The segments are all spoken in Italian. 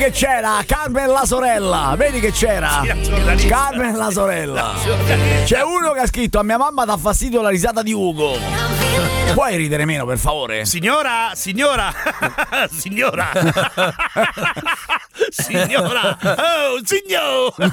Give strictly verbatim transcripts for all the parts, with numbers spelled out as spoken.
che c'era Carmen la sorella, vedi che c'era Carmen la sorella. C'è uno che ha scritto: a mia mamma dà fastidio la risata di Ugo. Puoi ridere meno, per favore? Signora, signora, signora, signora, oh, signor.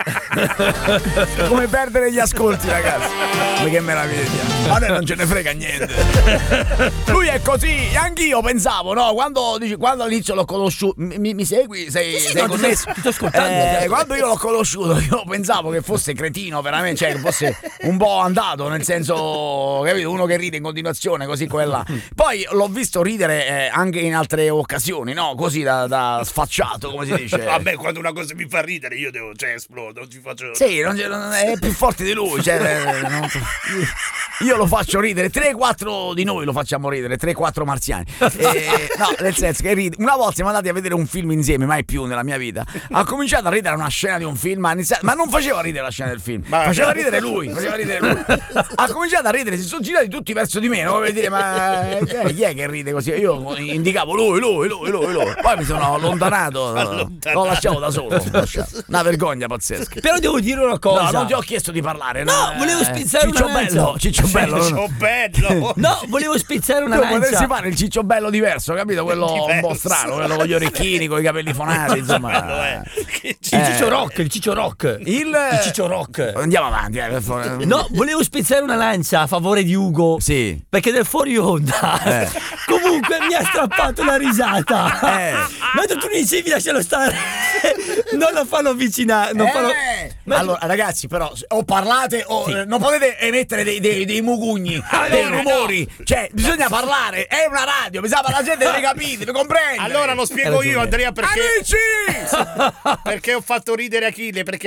Come perdere gli ascolti, ragazzi. Ma che meraviglia. A noi non ce ne frega niente. Lui è così, anch'io pensavo, no? Quando, quando all'inizio l'ho conosciuto, mi, mi segui? Sei, sì, sei no, connesso? Ti sto ascoltando. Eh, quando io l'ho conosciuto, io pensavo che fosse cretino, veramente, cioè che fosse un po' andato, nel senso, capito? Uno che ride in continuazione, così quella. Poi l'ho visto ridere eh, anche in altre occasioni, no? Così da, da sfacciato, come si dice. Vabbè, quando una cosa mi fa ridere, io devo, cioè, esplodo, non ci faccio. Sì, non, non è più forte di lui, cioè, non, io lo faccio ridere, tre quattro di noi lo facciamo ridere, tre quattro marziani. E, no, nel senso che ride. Una volta siamo andati a vedere un film insieme, mai più nella mia vita. Ha cominciato a ridere una scena di un film, ha iniziato, ma non faceva ridere la scena del film, ma faceva ridere lui, faceva ridere lui. Ha cominciato a ridere, si sono girati tutti verso di me, no? Per dire, ma eh, chi è che ride così? Io indicavo lui, lui, lui, lui, lui. Poi mi sono allontanato, allontanato. Lo lasciavo da solo, una vergogna pazzesca. Però devo dire una cosa. No, non ti ho chiesto di parlare. No, no volevo spezzare Ciccio una lancia. bello, Ciccio bello. Ciccio bello. No, volevo spezzare una tu lancia. potessi fare il Ciccio bello diverso, capito? Quello diverso. Un po' strano, quello con gli orecchini, con i capelli fonati, insomma. Il Ciccio Rock, il Ciccio Rock. Il, il Ciccio Rock. Andiamo avanti, eh, per favore. No, volevo spezzare una lancia a favore di Ugo. Sì. Perché nel fuori onda eh. comunque mi ha strappato la risata. Eh. Ma tu dicevi lascialo stare. Non lo fanno avvicinare. Non eh. fanno... Ma allora, ragazzi, però, o parlate o sì. eh, non potete emettere dei, dei, dei mugugni, allora, dei rumori. No. Cioè, bisogna parlare. È una radio, bisogna la gente deve capire, deve comprendere. Allora lo spiego io, Andrea, perché. Amici! Perché ho fatto ridere Achille. Perché.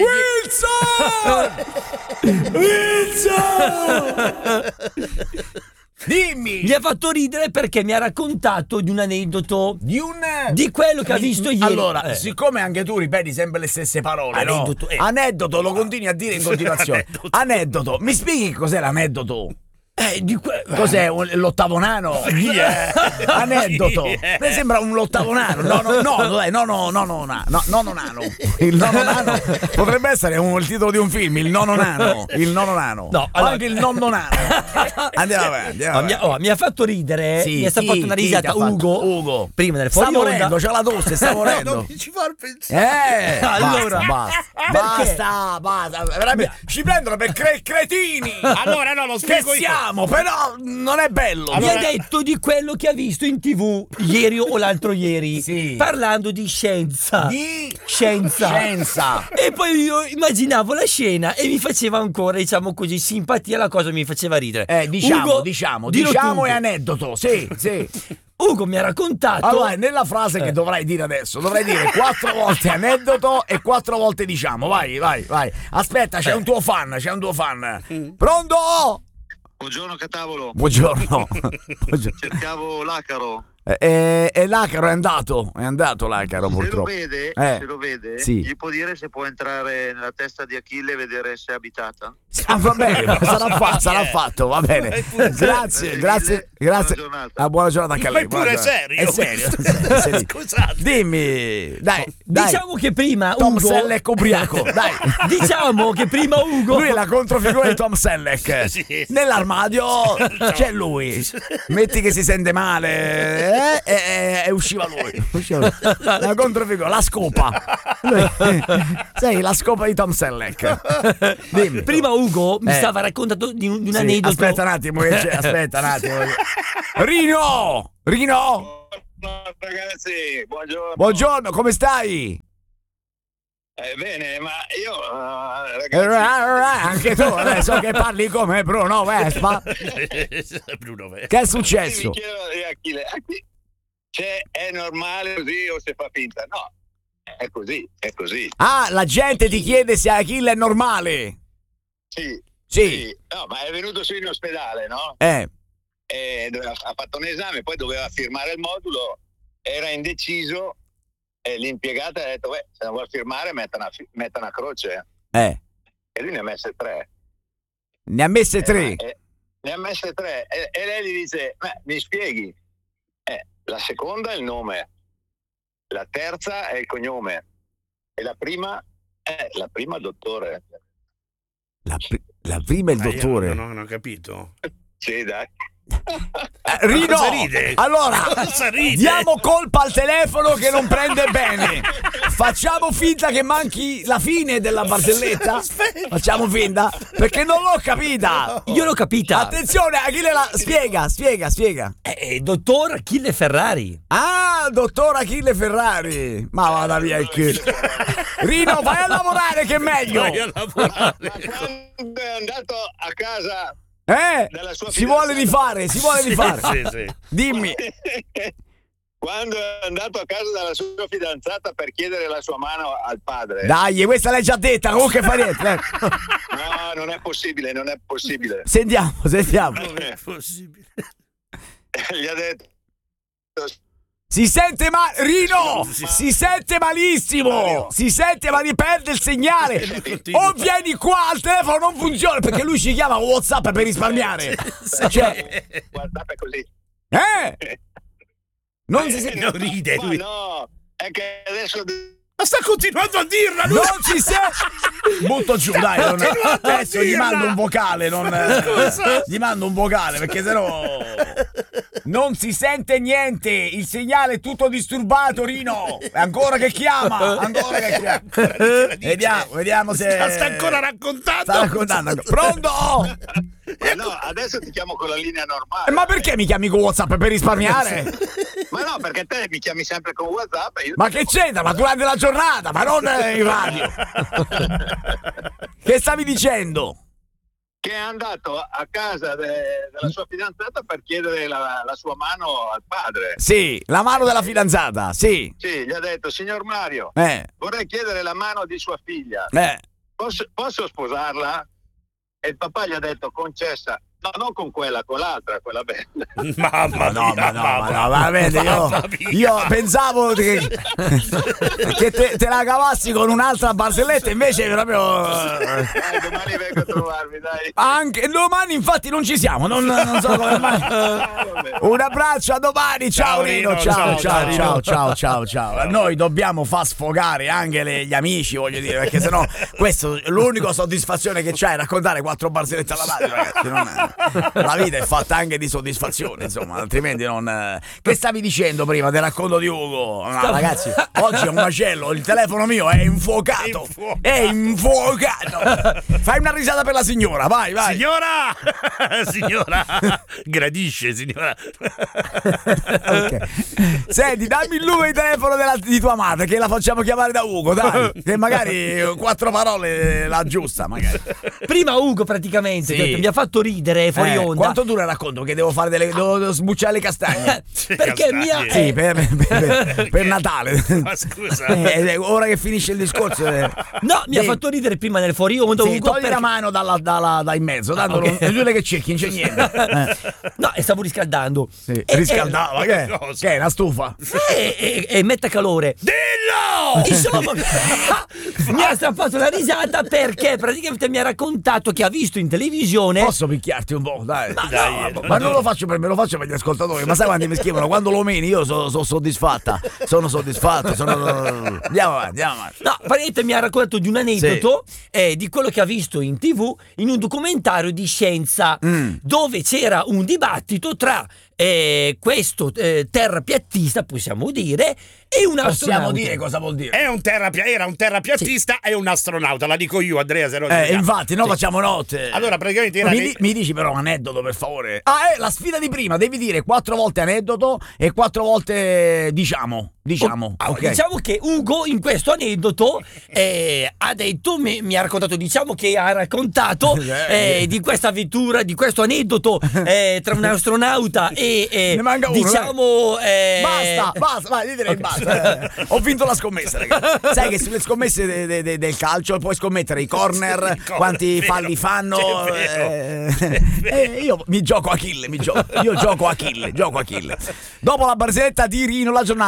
Wilson! Wilson! Dimmi! Mi ha fatto ridere perché mi ha raccontato di un aneddoto. Di un. Di quello che ha visto ieri. Allora, eh. siccome anche tu ripeti sempre le stesse parole, aneddoto, no? eh. Aneddoto, lo continui a dire in continuazione. Aneddoto. Aneddoto. Mi spieghi cos'è l'aneddoto? Eh, di que- Cos'è? Un, l'ottavo nano? Yeah. Aneddoto. Yeah. Mi sembra un ottavo nano. No, no, no, dai, no, no, no, no, no, no, nono nano. Il nono nano potrebbe essere un, il titolo di un film, il nono nano. Il nono nano. No, allora... anche il nonno nano. Andiamo avanti. Andiamo avanti. Mi, ha, oh, mi ha fatto ridere. Sì, mi ha chi, fatto una risata Ugo. Ugo. Prima del fuori sta onda. morendo, c'ha la tosse, sta morendo. Non mi ci far pensare. Eh, allora, basta, basta, basta, basta. Veramente, ci prendono per cre- cretini. Allora, no, lo spiego che siamo, però non è bello. Allora... Mi ha detto di quello che ha visto in tivù ieri o l'altro ieri, sì. parlando di scienza. Di scienza. Scienza. E poi io immaginavo la scena e mi faceva ancora, diciamo così, simpatia, la cosa mi faceva ridere. Eh, diciamo, Ugo, diciamo, diciamo e aneddoto, sì, sì. Ugo mi ha raccontato. Allora, nella frase che eh. dovrai dire adesso, dovrai dire quattro volte aneddoto e quattro volte diciamo. Vai, vai, vai. Aspetta, c'è eh. un tuo fan, c'è un tuo fan. Mm. Pronto? Buongiorno Catavolo. Buongiorno. Buongiorno. Cercavo l'Acaro. E eh, eh, l'Acaro è andato, è andato l'Acaro se purtroppo. Lo vede, eh. se lo vede, sì. gli può dire se può entrare nella testa di Achille e vedere se è abitata? Ah, va bene, sarà, fa- sarà fatto, va bene. Grazie, grazie, grazie. Buona giornata. Ah, buona giornata anche a lei. Ma pure è serio. È serio. È serio. Scusate. Dimmi, dai, dai. Diciamo che prima Tom Ugo Selleck ubriaco, dai. Diciamo che prima Ugo. Lui è la controfigura di Tom Selleck. Sì. Nell'armadio c'è lui. Metti che si sente male eh, e, e usciva lui. Usciva lui. La controfigura, la scopa. Lui, sai, la scopa di Tom Selleck. Dimmi. Prima Ugo mi Eh. stava raccontando di un, di un Sì, aneddoto. aspetta un attimo, che c'è, aspetta un attimo. Rino! Rino! Buongiorno ragazzi, buongiorno. Buongiorno, come stai? Eh, bene, ma io uh, Eh, ragazzi, Anche tu adesso che parli come Bruno Vespa. Bruno Vespa. Che è mi successo? chiedo di Achille, Achille, cioè, è normale così o si fa finta? No, è così, è così. Ah, la gente ti chiede se Achille è normale. Sì, Sì. sì. No, ma è venuto su in ospedale, no? Eh. E doveva- ha fatto un esame, poi doveva firmare il modulo, era indeciso e l'impiegata ha detto, beh, se non vuoi firmare metta una, fi- metta una croce. Eh. E lui ne ha messe tre. Ne ha messe Eh, tre. ma- eh, ne ha messe tre. E, e lei gli dice, "Beh, mi spieghi? Eh, la seconda è il nome, la terza è il cognome e la prima è la prima dottore. La, pri- la prima è il Ma io dottore. Non, ho- non ho capito. Sì, dai. Eh, Rino, Cosa ride? allora Cosa ride? diamo colpa al telefono che non prende bene. Facciamo finta che manchi la fine della barzelletta. Aspetta. Facciamo finta perché non l'ho capita. Io l'ho capita. Attenzione, Achille, la... spiega, spiega, spiega. Eh, dottor Achille Ferrari. Ah, dottor Achille Ferrari. Ma vada via il culo. Rino, vai a lavorare che è meglio. Vai a lavorare. Ma quando è andato a casa Eh? dalla sua Si vuole fidanzata- rifare, si vuole Sì, rifare. sì, sì. Dimmi. Quando è andato a casa dalla sua fidanzata per chiedere la sua mano al padre. Dai, questa l'hai già detta, comunque fa niente. eh. No, non è possibile, non è possibile. Sentiamo, sentiamo. Non è possibile. Gli ha detto Si sente male, Rino, Sì. si sente malissimo, si sente ma perde il segnale. O vieni qua, al telefono non funziona perché lui ci chiama con WhatsApp per risparmiare. Cioè, WhatsApp è così. eh? Non si sente. Non ride Ma lui. no, è che adesso Ma sta continuando a dirla lui. Non si sente. Butto giù, dai. Non... continuando a Adesso gli dirla. mando un vocale, non... Scusa. Gli mando un vocale perché sennò non si sente niente. Il segnale è tutto disturbato, Rino. È ancora che chiama, ancora che chiama. Vediamo, vediamo se La sta ancora raccontando. sta raccontando. Pronto? Ma no, adesso ti chiamo con la linea normale. Eh, Ma perché mi chiami con WhatsApp per risparmiare? Ma no, perché te mi chiami sempre con WhatsApp e io Ma che c'entra? Ma durante la giornata, ma non eh, in radio. Che stavi dicendo? che è andato a casa de- della sua fidanzata per chiedere la, la sua mano al padre. Sì, la mano della fidanzata, sì. Sì, gli ha detto: signor Mario, Eh, vorrei chiedere la mano di sua figlia. eh. Posso, posso sposarla? E il papà gli ha detto: concessa. No, non con quella, con l'altra, quella bella. Mamma No, mia, ma no, mamma. ma no, veramente io, Mamma mia. io pensavo che, che te, te la cavassi con un'altra barzelletta, invece proprio Dai, domani vengo a trovarvi, dai. anche domani infatti non ci siamo, non, non so come mai. Un abbraccio, a domani, ciao, Ciao, Rino, Rino, ciao, ciao, ciao, Rino. ciao, ciao, ciao, ciao. Noi dobbiamo far sfogare anche le- gli amici, voglio dire, perché sennò questo l'unica soddisfazione che c'hai è raccontare quattro barzellette alla radio, ragazzi. Non è- la vita è fatta anche di soddisfazione, insomma, altrimenti non. eh. Che stavi dicendo prima del racconto di Ugo? No, ragazzi, oggi è un macello, il telefono mio è infuocato. Infuocato. È infuocato. Fai una risata per la signora, vai, vai. Signora! Signora! Gradisce, signora. Ok. Senti, dammi il numero di telefono della- di tua madre che la facciamo chiamare da Ugo, dai. Che magari quattro parole la giusta, magari. Prima Ugo praticamente Sì. ti ho detto, mi ha fatto ridere fuori Eh, onda. quanto dura il racconto? Perché devo fare delle. Devo, devo sbucciare le castagne. Perché mi ha... Castagne. Sì, per, per- per- per Natale. Ma scusa. Eh, eh, ora che finisce il discorso. eh. No, mi ha Sì. fatto ridere prima nel fuori onda Sì, Ugo togli perché- la mano dalla, dalla- da in mezzo, tanto ok. non- è due che cerchi, non c'è niente. Eh, No, e stavo riscaldando. sì. E- Riscaldava, eh, che è? cosa? Che è una stufa? E, e, e metta calore. Dillo! Insomma, mi ha strappato la risata perché praticamente mi ha raccontato che ha visto in televisione. Posso picchiarti un po', dai. Dai, No, ma non lo faccio per me, lo faccio per gli ascoltatori. Ma sai quanti mi scrivono? Quando lo meni io sono so soddisfatta. Sono soddisfatto. Sono... Andiamo avanti, andiamo avanti. No, praticamente mi ha raccontato di un aneddoto eh, di quello che ha visto in tivù in un documentario di scienza Mm. dove c'era un dibattito tra eh, questo eh, terrapiattista, possiamo dire, e un astronauta. Possiamo dire cosa vuol dire? È un terrapia- era un terrapiattista e un astronauta, la dico io, Andrea, se no Eh, diciamo. infatti, noi facciamo notte. Allora, praticamente era mi, nei- di- mi dici però un aneddoto, per favore. Ah, è la sfida di prima. Devi dire quattro volte aneddoto e quattro volte diciamo. Diciamo. Allora, ok. diciamo che Ugo in questo aneddoto eh, ha detto, mi, mi ha raccontato, diciamo che ha raccontato eh, di questa avventura, di questo aneddoto eh, tra un astronauta e eh, Ne manca uno, diciamo eh, Basta, basta, vai, dite ok. basta. Eh, ho vinto la scommessa, ragazzi. Sai che sulle scommesse de- de- de- del calcio puoi scommettere i corner, corner, quanti è vero, falli fanno. è vero, eh, è vero. eh, io mi gioco Achille, mi gioco. Io gioco Achille, gioco Achille. Dopo la barzelletta di Rino la giornata posso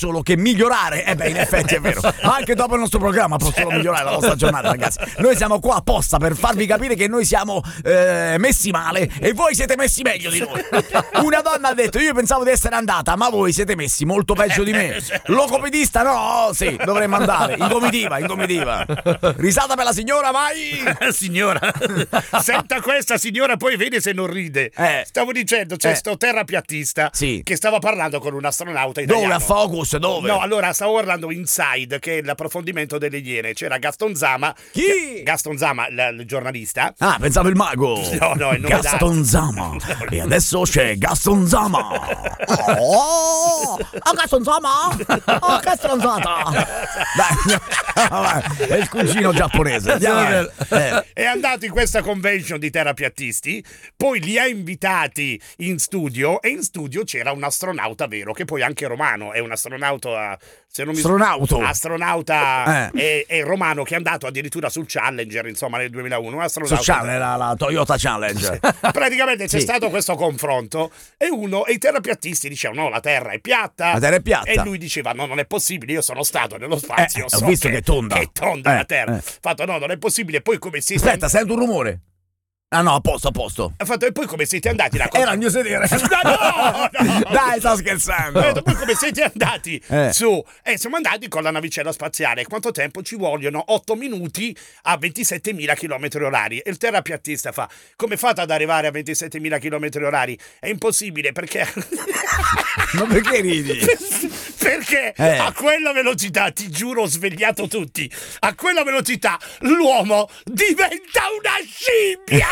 solo che migliorare. Eh beh, in effetti è vero. Anche dopo il nostro programma può solo migliorare la vostra giornata, ragazzi. Noi siamo qua apposta per farvi capire che noi siamo eh, messi male e voi siete messi meglio di noi. Una donna ha detto: io pensavo di essere andata, ma voi siete messi molto peggio di me. Logopedista no, sì, dovremmo andare. In comitiva, in comitiva. Risata per la signora, vai. Signora, senta questa signora, poi vede se non ride. Eh. Stavo dicendo, c'è Eh. sto terrapiattista Sì. che stava parlando con un astronauta italiano. Dove a Focus? Dove? No, allora stavo guardando Inside, che è l'approfondimento delle Iene. C'era Gaston Zama. Chi? che- Gaston Zama, l- il giornalista. Ah, pensavo il mago. No, no, il nome Gaston Zama. E adesso c'è Gaston Zama. Oh, oh Gaston Zama. Oh, che stronzata. Dai, vabbè, è il cugino giapponese. Andiamo avanti. Eh. È andato in questa convention di terrapiattisti, poi li ha invitati in studio e in studio c'era un astronauta vero, che poi anche romano, è un astronauta, se non mi Astronauto. astronauta Eh. è, è romano, che è andato addirittura sul Challenger, insomma, nel duemilauno, un astronauta. Su Challenge, la, la Toyota Challenge. Praticamente c'è Sì. stato questo confronto e uno e i terrapiattisti dicevano no, la Terra è piatta. La Terra è piatta. E lui diceva no, non è possibile, io sono stato nello spazio, Eh, ho so visto che è tonda. Che è tonda Eh, la Terra. eh. Fatto no, non è possibile. Poi come si Aspetta, sento un rumore. Ah no, a posto, a posto. Ha fatto, e poi come siete andati da Era il mio sedere. No, no. Dai, sto Ho scherzando. detto, poi come siete andati Eh. su? E siamo andati con la navicella spaziale. Quanto tempo ci vogliono? otto minuti a ventisettemila chilometri orari. E il terrapiattista fa: come fate ad arrivare a ventisettemila chilometri orari? È impossibile perché. Ma perché ridi? Perché Eh. a quella velocità, ti giuro, ho svegliato tutti. A quella velocità l'uomo diventa una scimmia.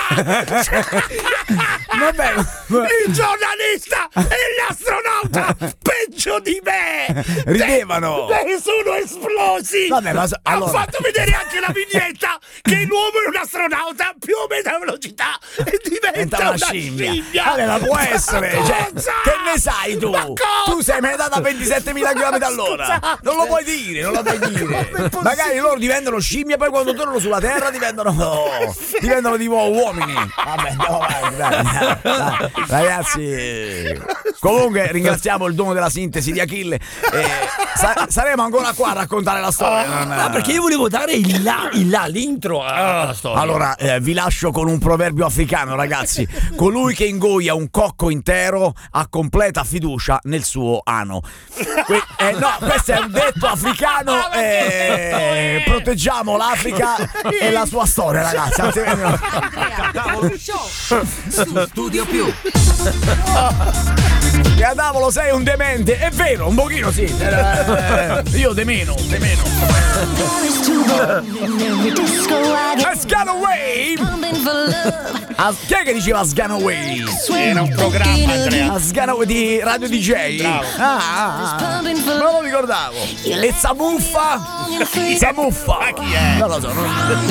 Vabbè, ma- Il giornalista e l'astronauta peggio di me. Ridevano. E sono esplosi. Vabbè, ma so- ha allora- fatto vedere anche la vignetta che l'uomo è un astronauta più o meno a velocità e diventa Diventa una, una scimmia. scimmia. Vabbè, ma può essere. Ma Cioè, cosa? che ne sai tu? Ma cosa? Tu sei mai andato a ventisettemila chilometri all'ora. Scusate. Non lo puoi dire, non lo puoi dire. Magari loro diventano scimmie e poi quando tornano sulla Terra diventano oh, diventano di nuovo uomini. Vabbè, andiamo avanti, dai, dai, dai. Ragazzi, comunque ringraziamo il dono della sintesi di Achille. Eh, sa- saremo ancora qua a raccontare la storia. Non- Ah, perché io volevo dare il là, il là, l'intro a- alla storia. Allora, eh, vi lascio con un proverbio africano, ragazzi. Colui che ingoia un cocco intero ha completa fiducia nel suo ano. Que- eh, no, questo è un detto africano. Eh, proteggiamo l'Africa e la sua storia, ragazzi. Altrimenti no. Andrea Tavolo Show su Studio Più. Che a tavolo sei un demente. È vero, un pochino sì. Eh, io de meno, de meno. Let's get away. Ah, chi è che diceva Sgano Away? Era un programma, Andrea. Ah, Sgano Away di Radio D J? Bravo. Ah, ah, ah. Me lo ricordavo. E Zamuffa? Zamuffa? Ma chi è? Non lo so. Non...